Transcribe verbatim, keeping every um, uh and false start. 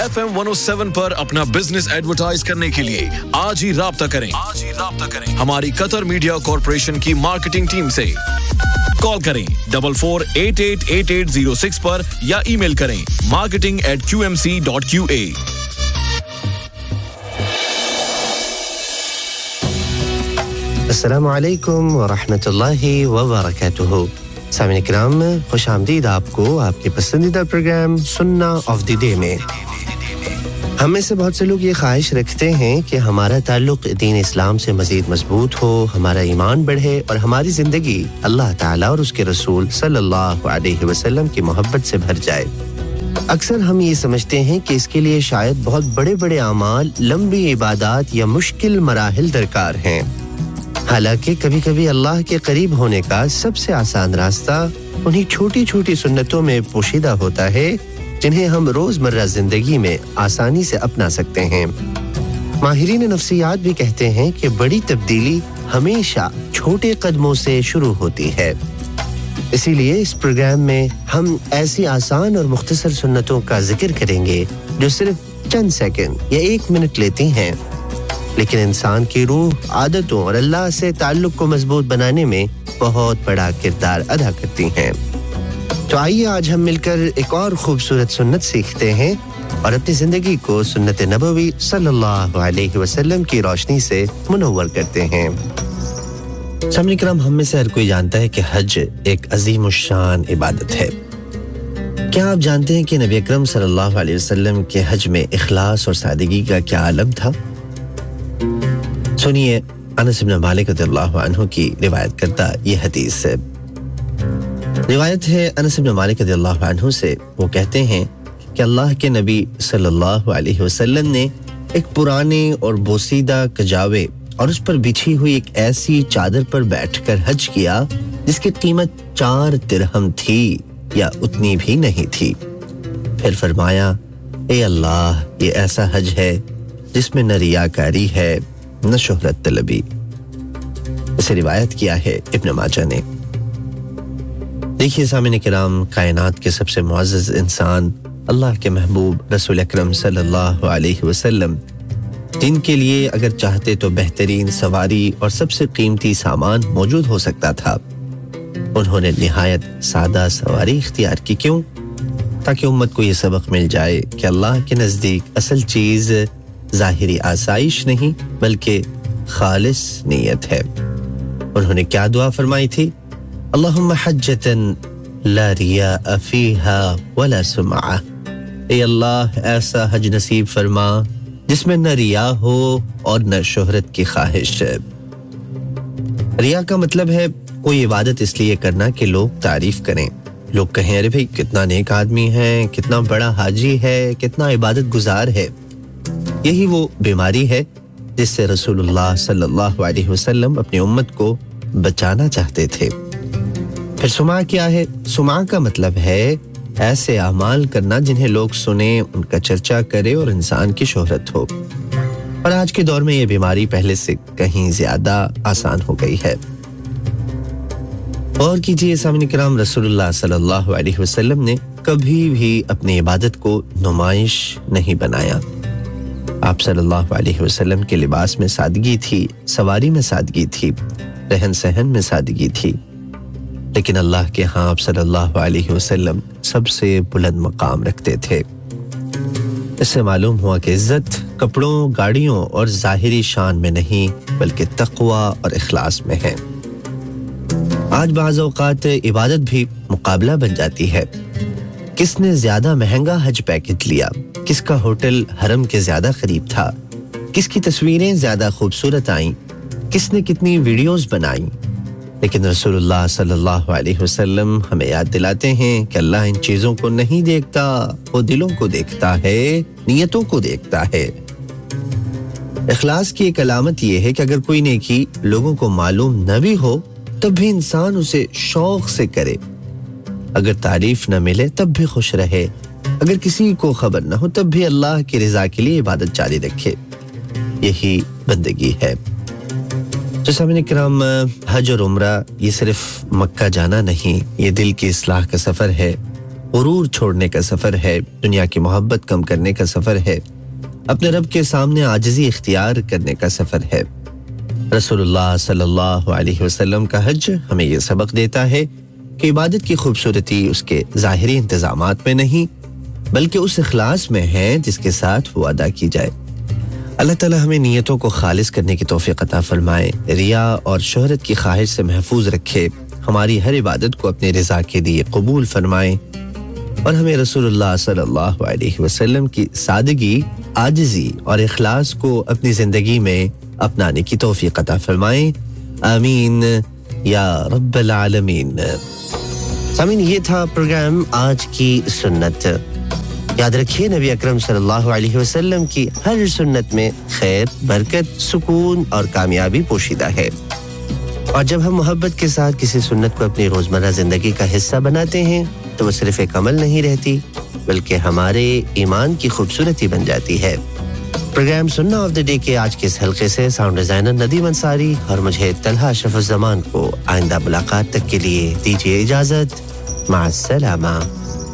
F M one O seven पर अपना business advertise करने के लिए आज ही राब्ता करें आज ही राब्ता करें हमारी कतर मीडिया कॉर्पोरेशन की मार्केटिंग टीम से कॉल करें double four eight eight eight eight zero six पर या ईमेल करें marketing eight Q M C dot Q A. अस्सलामु अलैकुम व रहमतुल्लाहि व बरकातुहू। सामीन इकराम, खुश आमदीद आपको आपके पसंदीदा प्रोग्राम सुन्ना ऑफ द डे में। हम में से बहुत से लोग ये ख्वाहिश रखते हैं कि हमारा ताल्लुक दीन इस्लाम से मज़ीद मजबूत हो, हमारा ईमान बढ़े और हमारी ज़िंदगी अल्लाह ताला और उसके रसूल सल्लल्लाहु अलैहि वसल्लम की मोहब्बत से भर जाए। अक्सर हम ये समझते हैं कि इसके लिए शायद बहुत बड़े-बड़े अमाल, लंबी इबादत या मुश्किल मराहिल दरकार हैं। हालांकि कभी-कभी अल्लाह के करीब होने का सबसे आसान रास्ता उन्हीं छोटी-छोटी सुन्नतों में पोशीदा होता है जिन्हें हम रोजमर्रा जिंदगी में आसानी से अपना सकते हैं। माहिरीन नफ्सियात भी कहते हैं कि बड़ी तब्दीली हमेशा छोटे कदमों से शुरू होती है। इसीलिए इस प्रोग्राम में हम ऐसी आसान और मुख्तसर सुन्नतों का जिक्र करेंगे जो सिर्फ चंद सेकंड या एक मिनट लेती हैं, लेकिन इंसान की रूह, आदतों और अल्लाह से ताल्लुक को मजबूत बनाने में बहुत बड़ा किरदार अदा करती हैं। तो आइए आज हम मिलकर एक और खूबसूरत सुन्नत सीखते हैं और अपनी जिंदगी को सुन्नत नबवी सल्लल्लाहु अलैहि वसल्लम की रोशनी से मुनव्वर करते हैं। सामने करम, हम में से हर कोई जानता है कि हज एक अजीम शान इबादत है। क्या आप जानते हैं कि नबी अकरम सल्लल्लाहु अलैहि वसल्लम के हज में इखलास और सादगी का क्या आलम था? सुनिए अनस इब्न मालिक रज़ियल्लाहु अन्हु की रिवायत करता ये हदीस है। रिवायत है अनस इब्न मालिक रज़ियल्लाहु अन्हु से, वो कहते हैं कि अल्लाह के नबी सल्लल्लाहु अलैहि वसल्लम ने एक पुराने और बोसीदा कजावे और उस पर बिछी हुई एक ऐसी चादर पर बैठकर हज किया जिसकी कीमत चार दिरहम थी या उतनी भी नहीं थी। फिर फरमाया, ए अल्लाह, ये ऐसा हज है जिसमें न रियाकारी है न शोहरत तलबी। इसे रिवायत किया है इब्न माजा ने। देखिए सामीन किराम, कायनात के सबसे मुअज़्ज़ज़ इंसान अल्लाह के महबूब रसूल अकरम सल्लल्लाहु अलैहि वसल्लम, जिनके लिए अगर चाहते तो बेहतरीन सवारी और सबसे कीमती सामान मौजूद हो सकता था, उन्होंने निहायत सादा सवारी इख्तियार की। क्यों? ताकि उम्मत को ये सबक मिल जाए कि अल्लाह के नजदीक असल चीज ज़ाहिरी आसाइश नहीं बल्कि खालिस नीयत है। उन्होंने क्या दुआ फरमाई थी? अल्लाहुम्मा हज्जतन ला रिया फीहा वला सुमआ। ए अल्लाह, ऐसा हज नसीब फरमा जिसमें न रिया हो और न शोहरत की ख्वाहिश। रिया का मतलब है कोई इबादत इसलिए करना कि लोग तारीफ करें, लोग कहें अरे भाई कितना नेक आदमी है, कितना बड़ा हाजी है, कितना इबादत गुजार है। यही वो बीमारी है जिससे रसूलुल्लाह सल्लल्लाहु अलैहि वसल्लम अपनी उम्मत को बचाना चाहते थे। फिर सुमा क्या है? सुमा का मतलब है ऐसे अमाल करना जिन्हें लोग सुने, उनका चर्चा करे और इंसान की शोहरत हो। और आज के दौर में ये बीमारी पहले से कहीं ज्यादा आसान हो गई है। और कीजिए सामीन किराम, रसूलुल्लाह सल्लल्लाहु अलैहि वसल्लम ने कभी भी अपनी इबादत को नुमाइश नहीं बनाया। आप सल्लल्लाहु अलैहि वसल्लम के लिबास में सादगी थी, सवारी में सादगी थी, रहन सहन में सादगी थी, लेकिन अल्लाह के यहाँ आप सल्लल्लाहु अलैहि वसल्लम सबसे बुलंद मकाम रखते थे। इससे मालूम हुआ कि इज्जत कपड़ों, गाड़ियों और ज़ाहिरी शान में नहीं बल्कि तक़वा और इखलास में है। आज बाज़ औक़ात इबादत भी मुकाबला बन जाती है। किसने ज्यादा महंगा हज पैकेज लिया, किसका होटल हरम के ज्यादा करीब था, किसकी तस्वीरें ज्यादा खूबसूरत आईं, किसने कितनी वीडियोस बनाई। लेकिन रसूलुल्लाह सल्लल्लाहु अलैहि वसल्लम हमें याद दिलाते हैं कि अल्लाह इन चीजों को नहीं देखता, वो दिलों को देखता है, नियतों को देखता है। इखलास की एक अलामत यह है कि अगर कोई नेकी लोगों को मालूम न भी हो तब भी इंसान उसे शौक से करे, अगर तारीफ न मिले तब भी खुश रहे, अगर किसी को खबर न हो तब भी अल्लाह की रजा के लिए इबादत जारी रखे। यही बंदगी है। तो सामीन किराम, हज और उम्रा ये सिर्फ मक्का जाना नहीं, ये दिल की इस्लाह का सफर है। غرور چھوڑنے کا سفر ہے, دنیا کی محبت کم کرنے کا سفر ہے, اپنے رب کے سامنے عاجزی اختیار کرنے کا سفر ہے. رسول اللہ صلی اللہ علیہ وسلم کا حج ہمیں یہ سبق دیتا ہے کہ عبادت کی خوبصورتی اس کے ظاہری انتظامات میں نہیں بلکہ اس اخلاص میں ہے جس کے ساتھ وہ ادا کی جائے. اللہ تعالی ہمیں نیتوں کو خالص کرنے کی توفیق عطا فرمائے, ریا اور شہرت کی خواہش سے محفوظ رکھے, ہماری ہر عبادت کو اپنی رضا کے لیے قبول فرمائے اور ہمیں رسول اللہ صلی اللہ علیہ وسلم کی سادگی, عاجزی اور اخلاص کو اپنی زندگی میں اپنانے کی توفیق عطا فرمائے. آمین یا رب العالمین. سامعین, یہ تھا پروگرام آج کی سنت. یاد رکھیے نبی اکرم صلی اللہ علیہ وسلم کی ہر سنت میں خیر, برکت, سکون اور کامیابی پوشیدہ ہے, اور جب ہم محبت کے ساتھ کسی سنت کو اپنی روزمرہ زندگی کا حصہ بناتے ہیں تو وہ صرف ایک عمل نہیں رہتی بلکہ ہمارے ایمان کی خوبصورتی بن جاتی ہے. پروگرام سننا آف دی ڈے کے آج کے اس حلقے سے ساؤنڈ ڈیزائنر ندیم انصاری اور مجھے طلحہ اشرف الزمان کو آئندہ ملاقات تک کے لیے دیجیے اجازت. مع السلامہ.